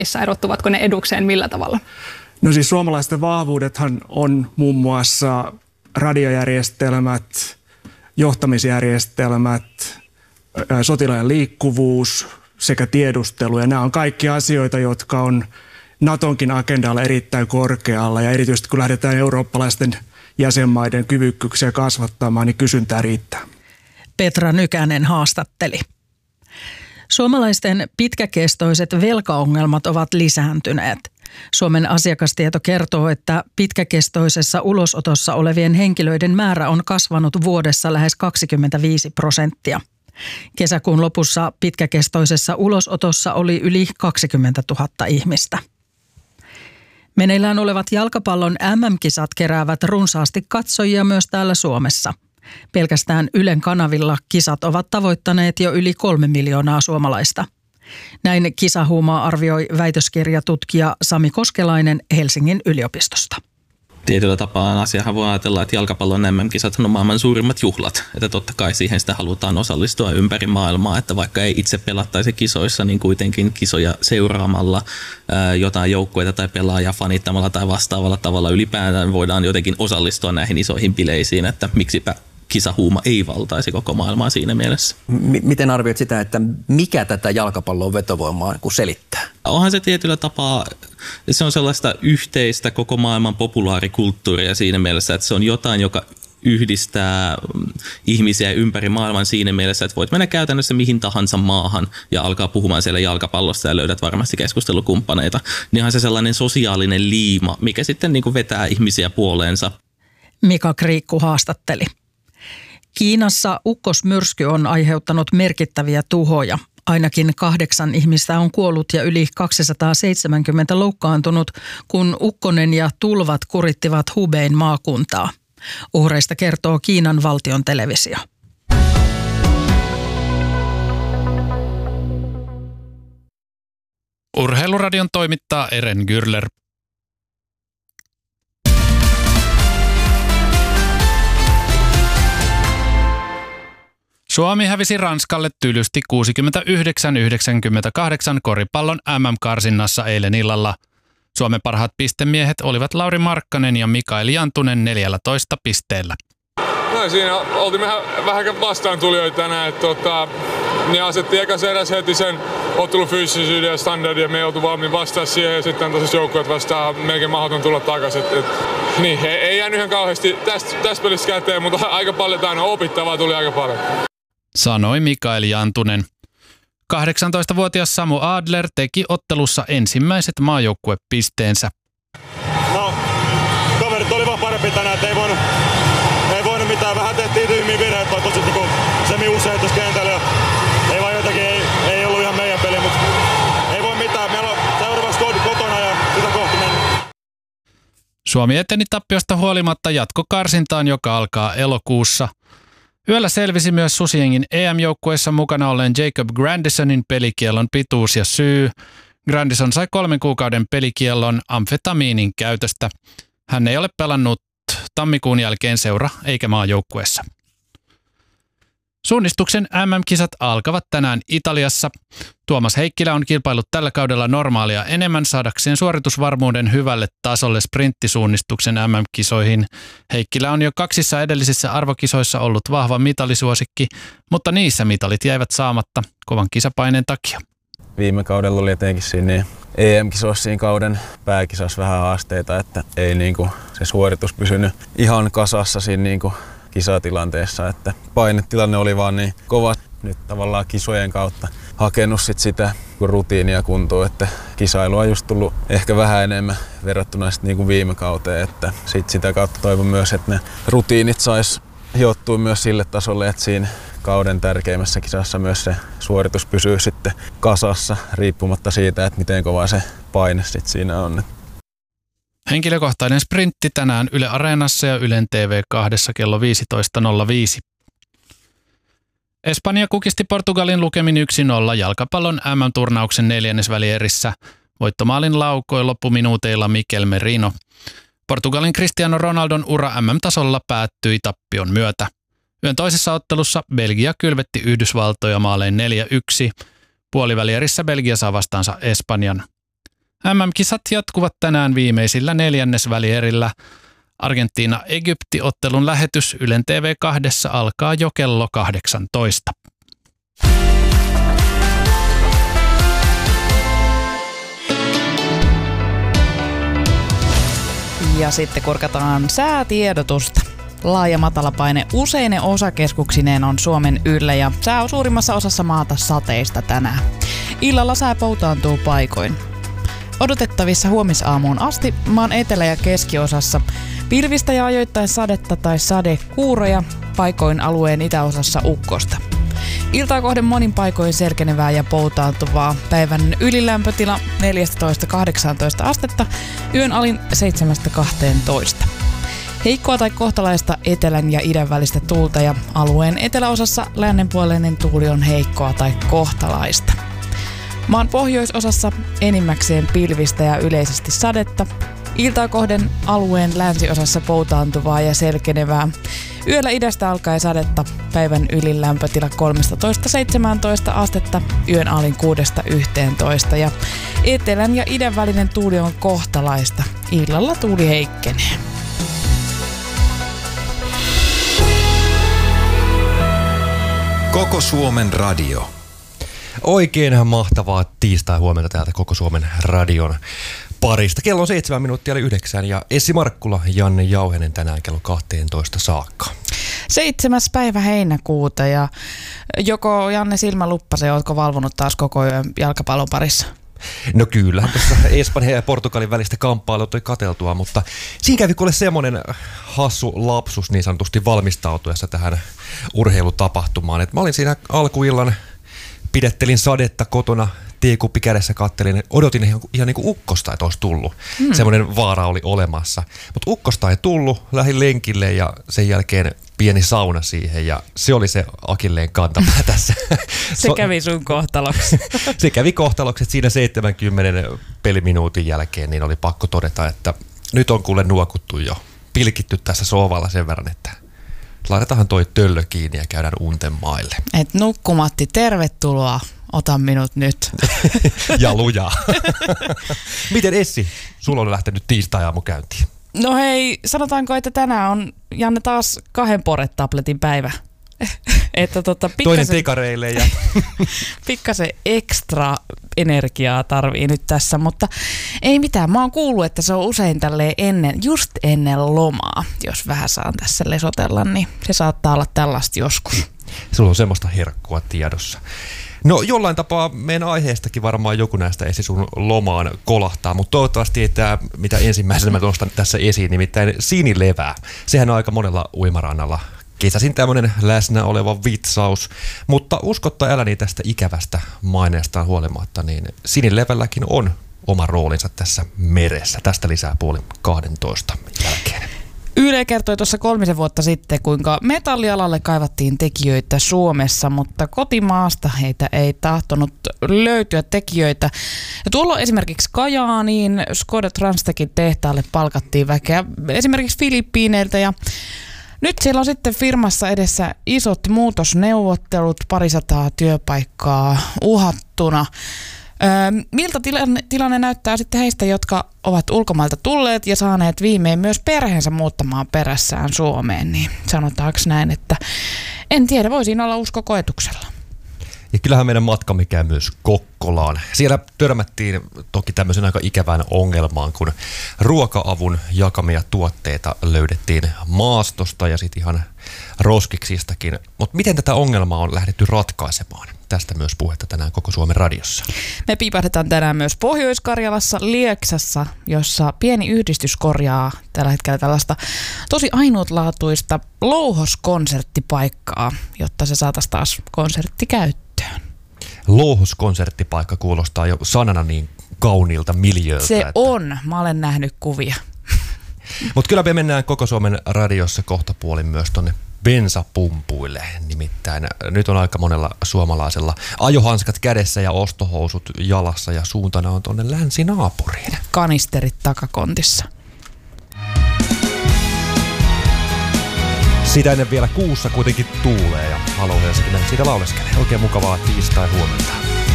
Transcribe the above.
Erottuvatko ne edukseen millä tavalla? No siis suomalaisten vahvuudethan on muun muassa radiojärjestelmät, johtamisjärjestelmät, sotilaiden liikkuvuus sekä tiedustelu. Ja nämä on kaikki asioita, jotka on Natonkin agendalla erittäin korkealla. Ja erityisesti kun lähdetään eurooppalaisten jäsenmaiden kyvykkyyksiä kasvattamaan, niin kysyntää riittää. Petra Nykänen haastatteli. Suomalaisten pitkäkestoiset velkaongelmat ovat lisääntyneet. Suomen asiakastieto kertoo, että pitkäkestoisessa ulosotossa olevien henkilöiden määrä on kasvanut vuodessa lähes 25%. Kesäkuun lopussa pitkäkestoisessa ulosotossa oli yli 20 000 ihmistä. Meneillään olevat jalkapallon MM-kisat keräävät runsaasti katsojia myös täällä Suomessa. Pelkästään Ylen kanavilla kisat ovat tavoittaneet jo yli 3 miljoonaa suomalaista. Näin kisahuumaa arvioi väitöskirjatutkija Sami Koskelainen Helsingin yliopistosta. Tietyllä tapaa asiahan voi ajatella, että jalkapallon MM-kisat on maailman suurimmat juhlat. Että totta kai siihen sitä halutaan osallistua ympäri maailmaa, että vaikka ei itse pelattaisi kisoissa, niin kuitenkin kisoja seuraamalla jotain joukkueita tai pelaajaa fanittamalla tai vastaavalla tavalla ylipäätään voidaan jotenkin osallistua näihin isoihin bileisiin, että miksipä kisahuuma ei valtaisi koko maailmaa siinä mielessä. Miten arvioit sitä, että mikä tätä jalkapallon vetovoimaa selittää? Onhan se tietyllä tapaa, se on sellaista yhteistä koko maailman populaarikulttuuria siinä mielessä, että se on jotain, joka yhdistää ihmisiä ympäri maailman siinä mielessä, että voit mennä käytännössä mihin tahansa maahan ja alkaa puhumaan siellä jalkapallosta ja löydät varmasti keskustelukumppaneita. Niin onhan se sellainen sosiaalinen liima, mikä sitten niin kuin vetää ihmisiä puoleensa. Mika Kriikku haastatteli. Kiinassa ukkosmyrsky on aiheuttanut merkittäviä tuhoja. Ainakin 8 ihmistä on kuollut ja yli 270 loukkaantunut, kun ukkonen ja tulvat kurittivat Hubein maakuntaa. Uhreista kertoo Kiinan valtion televisio. Urheiluradion toimittaa Eren Gürler. Suomi hävisi Ranskalle tylysti 69-98 koripallon MM-karsinnassa eilen illalla. Suomen parhaat pistemiehet olivat Lauri Markkanen ja Mikael Jantunen 14 pisteellä. No siinä oltiin vähän vastaantulijoita tänään, että ne asetti ekas eräs heti sen ottelun fyysisyyden ja standardin ja me ei oltu valmiin vastaan siihen ja sitten tosiaan joukkueet vastaan melkein mahdoton tulla takaisin. Niin, ei jäänyt ihan kauheasti tästä pelistä käteen, mutta aika paljon aina opittavaa tuli aika paljon. Sanoi Mikael Jantunen. 18-vuotias Samu Adler teki ottelussa ensimmäiset maajoukkuepisteensä. No, kaverit oli vaan parempi tänään, että ei voinut mitään. Vähän tehtiin tyhmiä virheitä, tosi semi-usein tuossa kentällä. Ei vaan jotenkin, ei ollut ihan meidän peli, mutta ei voi mitään. Meillä on seuraavaksi kotona ja sitä kohti mennään. Suomi eteni tappiosta huolimatta jatkokarsintaan, joka alkaa elokuussa. Yöllä selvisi myös Susiengin EM-joukkueessa mukana olleen Jacob Grandisonin pelikiellon pituus ja syy. Grandison sai 3 kuukauden pelikiellon amfetamiinin käytöstä. Hän ei ole pelannut tammikuun jälkeen seura- eikä maajoukkueessa. Suunnistuksen MM-kisat alkavat tänään Italiassa. Tuomas Heikkilä on kilpaillut tällä kaudella normaalia enemmän saadakseen suoritusvarmuuden hyvälle tasolle sprinttisuunnistuksen MM-kisoihin. Heikkilä on jo 2 edellisissä arvokisoissa ollut vahva mitalisuosikki, mutta niissä mitalit jäivät saamatta kovan kisapaineen takia. Viime kaudella oli etenkin siinä EM-kisoissa siinä kauden pääkisassa vähän haasteita, että ei se suoritus pysynyt ihan kasassa siinä kisatilanteessa, että painetilanne oli vaan niin kova. Nyt tavallaan kisojen kautta hakenut sitä rutiinia kuntoon, että kisailu on just tullut ehkä vähän enemmän verrattuna viime kauteen, että sitä kautta toivon myös, että ne rutiinit sais hiottua myös sille tasolle, että siinä kauden tärkeimmässä kisassa myös se suoritus pysyy sitten kasassa riippumatta siitä, että miten kova se paine sit siinä on. Henkilökohtainen sprintti tänään Yle Areenassa ja Ylen TV2 kello 15.05. Espanja kukisti Portugalin lukemin 1-0 jalkapallon MM-turnauksen 4. välierissä. Voittomaalin laukoi loppuminuuteilla Mikel Merino. Portugalin Cristiano Ronaldon ura MM-tasolla päättyi tappion myötä. Yön toisessa ottelussa Belgia kylvetti Yhdysvaltoja maalein 4-1. Puolivälierissä Belgia saa vastaansa Espanjan. MM-kisat jatkuvat tänään viimeisillä neljännesvälierillä. Argentiina-Egypti-ottelun lähetys Ylen TV2 alkaa jo kello 18. Ja sitten kurkataan säätiedotusta. Laaja matalapaine useine osakeskuksineen on Suomen yllä ja sää on suurimmassa osassa maata sateista tänään. Illalla sää poutaantuu paikoin. Odotettavissa huomisaamuun asti maan etelä- ja keskiosassa pilvistä ja ajoittain sadetta tai sadekuuroja, paikoin alueen itäosassa ukkosta. Iltaa kohden monin paikoin selkenevää ja poutaantuvaa. Päivän ylilämpötila 14-18 astetta, yön alin 7-12. Heikkoa tai kohtalaista etelän ja idän välistä tuulta ja alueen eteläosassa lännenpuoleinen tuuli on heikkoa tai kohtalaista. Maan pohjoisosassa enimmäkseen pilvistä ja yleisesti sadetta. Iltaa kohden alueen länsiosassa poutaantuvaa ja selkenevää. Yöllä idästä alkaen sadetta, päivän ylin lämpötila 13-17 astetta, yön alin 6-11 ja etelän ja idän välinen tuuli on kohtalaista. Illalla tuuli heikkenee. Koko Suomen radio. Oikein mahtavaa tiistai-huomenta täältä Koko Suomen radion parista. Kello on 7 minuuttia 9 ja Essi Markkula, Janne Jauhenen tänään kello 12 saakka. 7. päivä heinäkuuta ja joko Janne silmäluppase, ootko valvonut taas koko yön jalkapallon parissa? No kyllä, tuossa Espanjan ja Portugalin välistä kamppailua toi katseltua, mutta siinä kävi kuule semmoinen hassu lapsus niin sanotusti valmistautuessa tähän urheilutapahtumaan. Et mä olin siinä alkuillan, pidettelin sadetta kotona, teekuppi kädessä kattelin, odotin ihan niin kuin ukkosta, että olisi tullut. Semmoinen vaara oli olemassa. Mutta ukkosta ei tullut, lähdin lenkille ja sen jälkeen pieni sauna siihen ja se oli se akilleen kantapää tässä. Se kävi sun kohtaloksi. Se kävi kohtaloksi, että siinä 70 peliminuutin jälkeen niin oli pakko todeta, että nyt on kuule nuokuttu jo, pilkitty tässä sohvalla sen verran, että laitetaan toi töllö kiinni ja käydään unten maille. Et nukkumatti, tervetuloa. Ota minut nyt. Ja lujaa. Miten Essi, sulla on lähtenyt tiistai-aamu käyntiin? No hei, sanotaanko, että tänään on Janne taas 2 Pore-tabletin päivä. Että toinen tekareille ja pikkasen ekstra energiaa tarvii nyt tässä, mutta ei mitään. Mä oon kuullut, että se on usein tälleen just ennen lomaa, jos vähän saan tässä lesotella, niin se saattaa olla tällaista joskus. Sulla on semmoista herkkua tiedossa. No jollain tapaa meidän aiheestakin varmaan joku näistä Essi sun lomaan kolahtaa, mutta toivottavasti ei tämä, mitä ensimmäisenä mä nostan tässä esiin, nimittäin sinilevää. Sehän on aika monella uimarannalla kesäsin tämmöinen läsnä oleva vitsaus, mutta uskottaa äläni tästä ikävästä maineestaan huolimatta, niin sinilevälläkin on oma roolinsa tässä meressä. Tästä lisää 11:30 jälkeen. Yle kertoi tuossa 3 vuotta sitten, kuinka metallialalle kaivattiin tekijöitä Suomessa, mutta kotimaasta heitä ei tahtonut löytyä tekijöitä. Ja tuolla esimerkiksi Kajaaniin Skoda Transtechin tehtaalle palkattiin väkeä esimerkiksi Filippiineiltä ja nyt siellä on sitten firmassa edessä isot muutosneuvottelut, 200 työpaikkaa uhattuna. Miltä tilanne näyttää sitten heistä, jotka ovat ulkomailta tulleet ja saaneet viimein myös perheensä muuttamaan perässään Suomeen, niin sanotaanko näin, että en tiedä, voi siinä olla usko koetuksella. Ja kyllähän meidän matkamme käy myös Kokkolaan. Siellä törmättiin toki tämmöisen aika ikävään ongelmaan, kun ruoka-avun jakamia tuotteita löydettiin maastosta ja sitten ihan roskiksistakin. Mutta miten tätä ongelmaa on lähdetty ratkaisemaan? Tästä myös puhetta tänään Koko Suomen radiossa. Me piipahdetaan tänään myös Pohjois-Karjalassa Lieksassa, jossa pieni yhdistys korjaa tällä hetkellä tällaista tosi ainutlaatuista louhoskonserttipaikkaa, jotta se saataisiin taas konserttikäyttöön. Louhoskonserttipaikka kuulostaa jo sanana niin kauniilta miljööltä. Se on. Mä olen nähnyt kuvia. Mutta kyllä me mennään Koko Suomen radiossa kohtapuolin myös tonne bensapumpuille. Nimittäin nyt on aika monella suomalaisella ajohanskat kädessä ja ostohousut jalassa ja suuntana on tonne länsinaapuriin. Kanisterit takakontissa. Sitä ennen vielä kuussa kuitenkin tuulee ja Halo Helsinki siitä lauleskelee. Oikein mukavaa tiistai huomenta.